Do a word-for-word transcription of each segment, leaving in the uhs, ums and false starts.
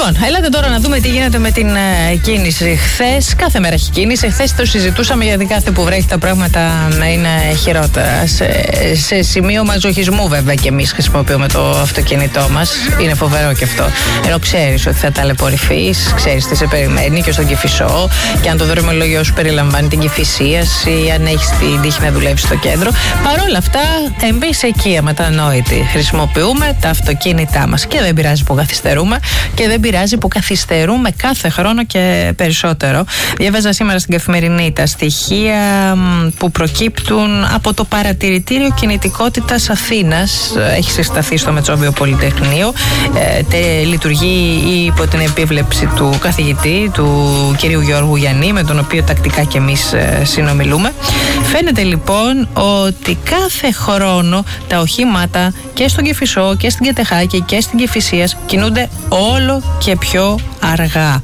Λοιπόν, έλατε τώρα να δούμε τι γίνεται με την ε, κίνηση. Χθες, κάθε μέρα έχει κίνηση. Χθες το συζητούσαμε γιατί κάθε που βρέχει τα πράγματα να είναι χειρότερα. Σε, σε σημείο μαζοχισμού, βέβαια, και εμείς χρησιμοποιούμε το αυτοκίνητό μας. Είναι φοβερό και αυτό. Ενώ ξέρεις ότι θα ταλαιπωρηθείς, ξέρεις τι σε περιμένει και στον Κηφισό, και αν το δρομολόγιο σου περιλαμβάνει την Κηφισίας ή αν έχεις την τύχη να δουλεύεις στο κέντρο. Παρ' όλα αυτά, εμείς εκεί αμετανόητοι χρησιμοποιούμε τα αυτοκίνητά μας. Και δεν πειράζει που καθυστερούμε και δεν πειράζει που καθυστερούμε κάθε χρόνο και περισσότερο. Διάβαζα σήμερα στην Καθημερινή τα στοιχεία που προκύπτουν από το Παρατηρητήριο Κινητικότητας Αθήνας. Έχει συσταθεί στο Μετσόβιο Πολυτεχνείο. Ε, τε, λειτουργεί υπό την επίβλεψη του καθηγητή, του κυρίου Γιώργου Γιαννή, με τον οποίο τακτικά και εμείς ε, συνομιλούμε. Φαίνεται λοιπόν ότι κάθε χρόνο τα οχήματα και στον Κηφισό και στην Κετεχάκη και στην Κηφισίας κινούνται όλο και πιο αργά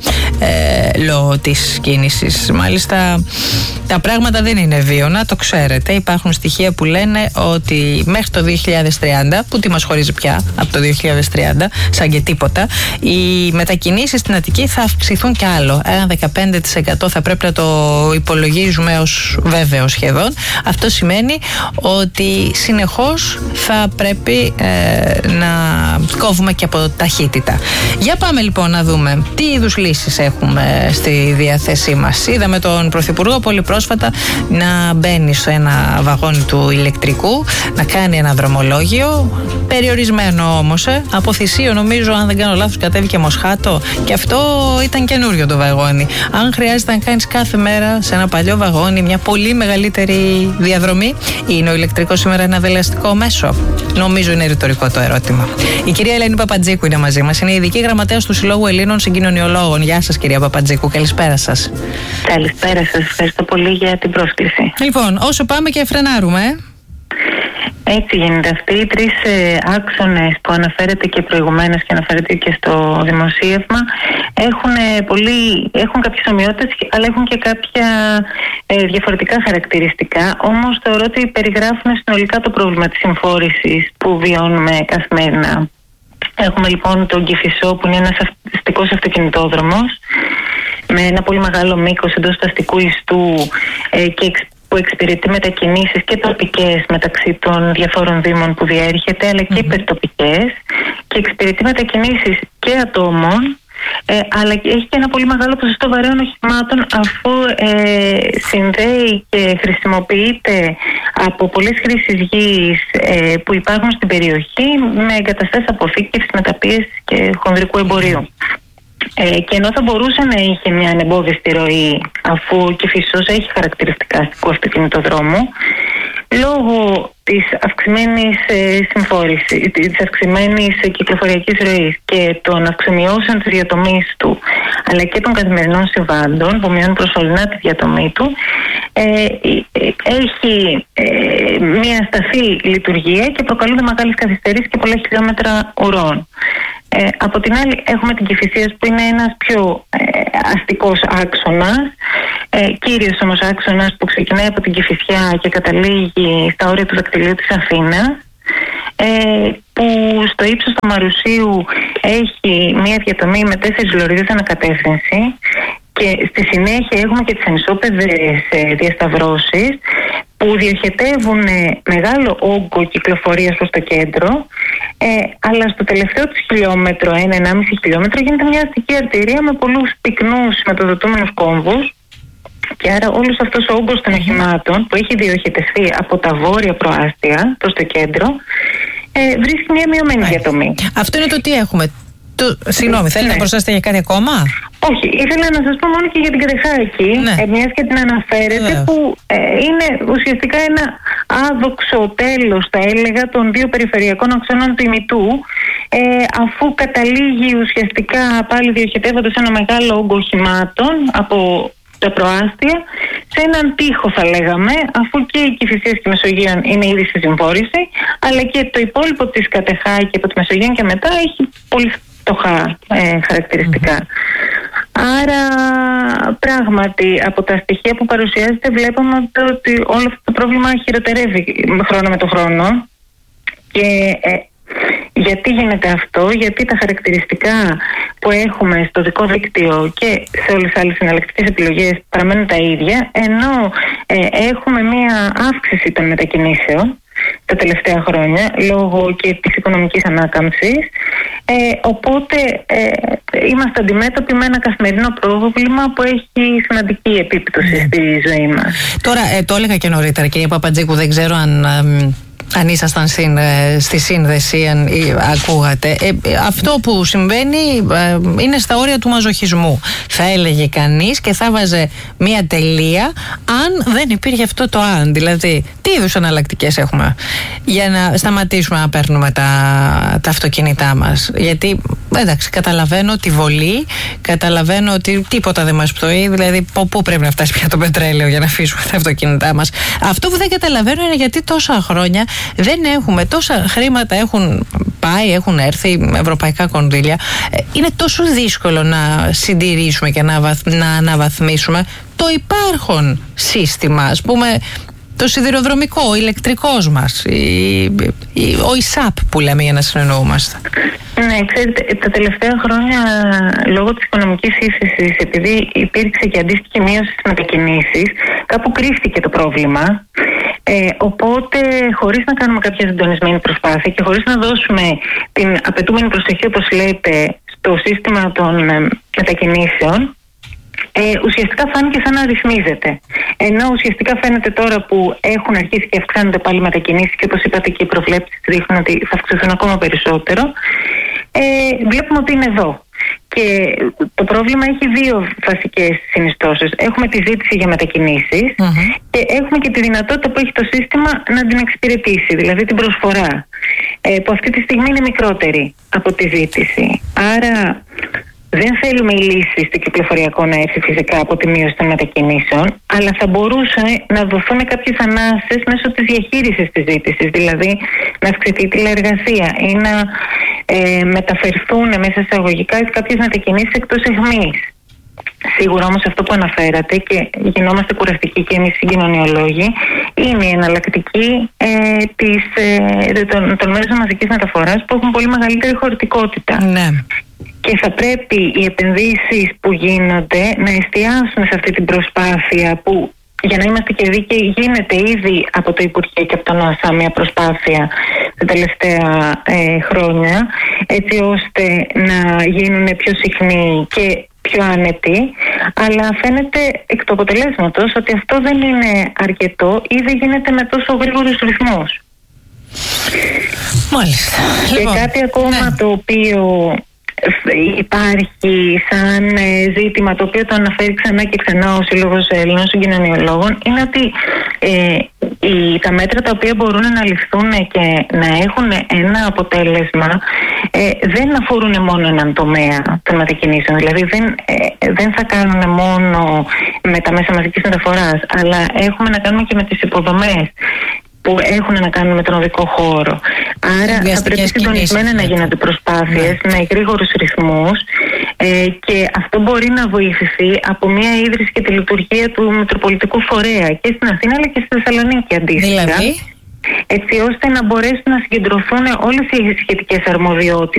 ε, λόγω της κίνησης. Μάλιστα τα πράγματα δεν είναι βίωνα, το ξέρετε. Υπάρχουν στοιχεία που λένε ότι μέχρι το δύο χιλιάδες τριάντα, που τι μας χωρίζει πια από το δύο χιλιάδες τριάντα, σαν και τίποτα, οι μετακινήσεις στην Αττική θα αυξηθούν κι άλλο. Ένα δεκαπέντε τοις εκατό θα πρέπει να το υπολογίζουμε ως βέβαιο σχεδόν. Αυτό σημαίνει ότι συνεχώς θα πρέπει ε, να κόβουμε και από ταχύτητα. Για πάμε λοιπόν να δούμε τι είδους λύσεις έχουμε στη διάθεσή μας. Είδαμε τον Πρωθυπουργό πολύ πρόσφατα να μπαίνει σε ένα βαγόνι του ηλεκτρικού, να κάνει ένα δρομολόγιο, περιορισμένο όμως, ε. από Θησίο νομίζω, αν δεν κάνω λάθος, κατέβηκε Μοσχάτο, και αυτό ήταν καινούριο το βαγόνι. Αν χρειάζεται να κάνεις κάθε μέρα σε ένα παλιό βαγόνι μια πολύ μεγαλύτερη διαδρομή, είναι ο ηλεκτρικός σήμερα ένα δελεαστικό μέσο? Νομίζω είναι ρητορικό το ερώτημα. Η κυρία Ελένη Παπατζίκου είναι μαζί μας. Είναι ειδική γραμματέας του Συλλόγου Ελλήνων Συγκοινωνιολόγων. Γεια σας, κυρία Παπατζίκου, καλησπέρα σας. Καλησπέρα σας, ευχαριστώ πολύ για την πρόσκληση. Λοιπόν, όσο πάμε και φρενάρουμε. Έτσι γίνεται. Αυτοί οι τρεις ε, άξονες που αναφέρετε και προηγουμένως και αναφέρετε και στο δημοσίευμα έχουν, ε, πολύ, έχουν κάποιες ομοιότητες, αλλά έχουν και κάποια ε, διαφορετικά χαρακτηριστικά. Όμως θεωρώ ότι περιγράφουν συνολικά το πρόβλημα της συμφόρησης που βιώνουμε καθημερινά. Έχουμε λοιπόν τον Κηφισό, που είναι ένας αστικός αυτοκινητόδρομος με ένα πολύ μεγάλο μήκος εντός του αστικού ιστού ε, και που εξυπηρετεί μετακινήσεις και τοπικές μεταξύ των διαφόρων δήμων που διέρχεται, αλλά και mm-hmm. υπερτοπικές, και εξυπηρετεί μετακινήσεις και ατόμων, ε, αλλά έχει και ένα πολύ μεγάλο ποσοστό βαρέων οχημάτων, αφού ε, συνδέει και χρησιμοποιείται από πολλές χρήσεις γης ε, που υπάρχουν στην περιοχή με εγκαταστάσεις αποθήκευσης, μεταπίεσης και χονδρικού εμπορίου. Ε, και ενώ θα μπορούσε να είχε μια ανεμπόδιστη ροή, αφού ο Κηφισός έχει χαρακτηριστικά αστικού αυτοκινητοδρόμου, λόγω της αυξημένης ε, συμφόρησης, της αυξημένης ε, κυκλοφοριακής ροής και των αυξομοιώσεων της διατομής του, αλλά και των καθημερινών συμβάντων που μειώνουν προσωρινά τη διατομή του, ε, ε, έχει ε, μια σταθή λειτουργία και προκαλούνται μεγάλες καθυστερήσεις και πολλά χιλιόμετρα ουρών. Ε, από την άλλη έχουμε την Κηφισίας, που είναι ένας πιο ε, αστικός άξονας, ε, κύριος όμως άξονας, που ξεκινάει από την Κηφισιά και καταλήγει στα όρια του δακτυλίου της Αθήνας, ε, που στο ύψος του Μαρουσίου έχει μια διατομή με τέσσερις λωρίδες ανακατεύθυνση, και στη συνέχεια έχουμε και τις ανισόπεδες ε, διασταυρώσεις που διοχετεύουν μεγάλο όγκο κυκλοφορίας προς το κέντρο, ε, αλλά στο τελευταίο του χιλιόμετρο, ένα με ενάμιση χιλιόμετρο, γίνεται μια αστική αρτηρία με πολλούς πυκνούς σηματοδοτούμενους κόμβους, και άρα όλος αυτός ο όγκος των οχημάτων που έχει διοχετευθεί από τα βόρεια προάστια προς το κέντρο ε, βρίσκει μια μειωμένη διατομή. Αυτό είναι το τι έχουμε. Το, συγγνώμη, θέλετε ναι. να προσθέσετε για κάτι ακόμα? Όχι, ήθελα να σας πω μόνο και για την Κετεχάκη, ναι. ε, μιας και την αναφέρετε, ναι. που ε, είναι ουσιαστικά ένα άδοξο τέλος, θα έλεγα, των δύο περιφερειακών αξώνων του ημιτού, ε, αφού καταλήγει ουσιαστικά πάλι διοχετεύοντας ένα μεγάλο όγκο οχημάτων από τα προάστια σε έναν τοίχο, θα λέγαμε, αφού και η Κηφισίας και η Μεσογείων είναι ήδη στη συμφόρηση, αλλά και το υπόλοιπο της Κατεχάκη από τη Μεσογείων και μετά έχει πολύ φτωχά ε, χαρακτηριστικά. Mm-hmm. Άρα πράγματι από τα στοιχεία που παρουσιάζεται βλέπουμε ότι όλο αυτό το πρόβλημα χειροτερεύει χρόνο με το χρόνο, και ε, γιατί γίνεται αυτό? Γιατί τα χαρακτηριστικά που έχουμε στο δικό δίκτυο και σε όλες τις άλλες εναλλακτικές επιλογές παραμένουν τα ίδια, ενώ ε, έχουμε μία αύξηση των μετακινήσεων τα τελευταία χρόνια λόγω και της οικονομικής ανάκαμψης, ε, οπότε ε, είμαστε αντιμέτωποι με ένα καθημερινό πρόβλημα που έχει σημαντική επίπτωση yeah. στη ζωή μας. Τώρα ε, το έλεγα και νωρίτερα, κυρία Παπατζίκου, δεν ξέρω αν... Ε, αν ήσασταν στην, στη σύνδεση, αν ή, ακούγατε. Ε, αυτό που συμβαίνει ε, είναι στα όρια του μαζοχισμού. Θα έλεγε κανείς και θα βάζε μία τελεία αν δεν υπήρχε αυτό το αν. Δηλαδή, τι είδους εναλλακτικές έχουμε για να σταματήσουμε να παίρνουμε τα, τα αυτοκίνητά μας. Γιατί, εντάξει, καταλαβαίνω τη βολή, καταλαβαίνω ότι τίποτα δεν μας πτωεί. Δηλαδή, πού πρέπει να φτάσει πια το πετρέλαιο για να αφήσουμε τα αυτοκίνητά μας. Αυτό που δεν καταλαβαίνω είναι γιατί τόσα χρόνια δεν έχουμε, τόσα χρήματα έχουν πάει, έχουν έρθει ευρωπαϊκά κονδύλια. Είναι τόσο δύσκολο να συντηρήσουμε και να, βαθ, να αναβαθμίσουμε το υπάρχον σύστημα, ας πούμε το σιδηροδρομικό, ο ηλεκτρικός μας, η, η, ο ΙΣΑΠ που λέμε για να συνεννοούμαστε. Ναι, ξέρετε, τα τελευταία χρόνια λόγω της οικονομικής ύφεσης, επειδή υπήρξε και αντίστοιχη μείωση στις μετακινήσεις, κάπου κρύφτηκε το πρόβλημα. Ε, οπότε, χωρίς να κάνουμε κάποια συντονισμένη προσπάθεια και χωρίς να δώσουμε την απαιτούμενη προσοχή, όπως λέτε, στο σύστημα των ε, μετακινήσεων, ε, ουσιαστικά φάνηκε σαν να ρυθμίζεται. Ενώ ουσιαστικά φαίνεται τώρα που έχουν αρχίσει και αυξάνονται πάλι μετακινήσεις και όπως είπατε και οι προβλέψεις δείχνουν ότι θα αυξηθούν ακόμα περισσότερο, ε, βλέπουμε ότι είναι εδώ. Και το πρόβλημα έχει δύο βασικές συνιστώσεις. Έχουμε τη ζήτηση για μετακινήσεις mm-hmm. και έχουμε και τη δυνατότητα που έχει το σύστημα να την εξυπηρετήσει, δηλαδή την προσφορά, ε, που αυτή τη στιγμή είναι μικρότερη από τη ζήτηση. Άρα δεν θέλουμε η λύση στο κυκλοφοριακό να έρθει φυσικά από τη μείωση των μετακινήσεων, αλλά θα μπορούσαν να δοθούν κάποιες ανάσες μέσω της διαχείρισης της ζήτησης, δηλαδή να αυξηθεί η τηλεεργασία ή να ε, μεταφερθούν μέσα εισαγωγικά κάποιες μετακινήσεις εκτός αιχμής. Σίγουρα όμως αυτό που αναφέρατε και γινόμαστε κουραστικοί και εμείς συγκοινωνιολόγοι είναι η εναλλακτική ε, της, ε, των, των μέσων μαζικής μεταφοράς που έχουν πολύ μεγαλύτερη χωρητικότητα. Ναι. Και θα πρέπει οι επενδύσεις που γίνονται να εστιάσουν σε αυτή την προσπάθεια που, για να είμαστε και δίκαιοι, γίνεται ήδη από το Υπουργείο και από τον ΟΑΣΑ μια προσπάθεια τα τελευταία ε, χρόνια, έτσι ώστε να γίνουν πιο συχνοί και πιο άνετοι, αλλά φαίνεται εκ του αποτελέσματος ότι αυτό δεν είναι αρκετό ή δεν γίνεται με τόσο γρήγορους ρυθμούς. Μάλιστα. Και λοιπόν, κάτι ακόμα ναι. το οποίο υπάρχει σαν ζήτημα, το οποίο το αναφέρει ξανά και ξανά ο Σύλλογος Ελλήνων Συγκοινωνιολόγων, είναι ότι ε, οι, τα μέτρα τα οποία μπορούν να ληφθούν και να έχουν ένα αποτέλεσμα ε, δεν αφορούν μόνο έναν τομέα των μετακινήσεων. Δηλαδή δεν, ε, δεν θα κάνουν μόνο με τα μέσα μαζικής μεταφοράς, αλλά έχουμε να κάνουμε και με τις υποδομές που έχουν να κάνουν με τον οδικό χώρο. Άρα θα πρέπει συντονισμένα να γίνονται προσπάθειες ναι. με γρήγορους ρυθμούς ε, και αυτό μπορεί να βοηθηθεί από μια ίδρυση και τη λειτουργία του Μητροπολιτικού Φορέα και στην Αθήνα αλλά και στη Θεσσαλονίκη αντίστοιχα. Δηλαδή, έτσι ώστε να μπορέσουν να συγκεντρωθούν όλες οι σχετικές αρμοδιότητες